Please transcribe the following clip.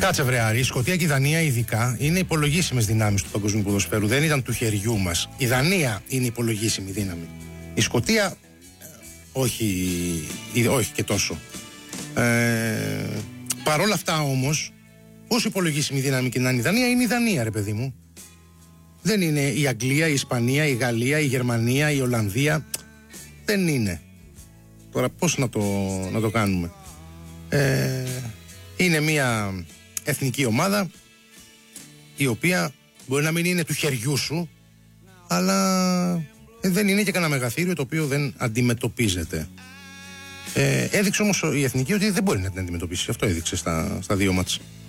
Κάτσε βρε Άρη, η Σκωτία και η Δανία ειδικά είναι υπολογίσιμες δυνάμεις του παγκοσμίου ποδοσφαίρου. Δεν ήταν του χεριού μας. Η Δανία είναι υπολογίσιμη δύναμη. Η Σκωτία όχι και τόσο. Παρ' όλα αυτά όμως, όσο υπολογίσιμη δύναμη και να είναι η Δανία, είναι η Δανία, ρε παιδί μου. Δεν είναι η Αγγλία, η Ισπανία, η Γαλλία, η Γερμανία, η Ολλανδία. Δεν είναι. Τώρα πώς να το κάνουμε. Είναι μια εθνική ομάδα η οποία μπορεί να μην είναι του χεριού σου, αλλά δεν είναι και κανένα μεγαθύριο το οποίο δεν αντιμετωπίζεται. Έδειξε όμως η εθνική ότι δεν μπορεί να την αντιμετωπίσει. Αυτό έδειξε στα δύο μάτς.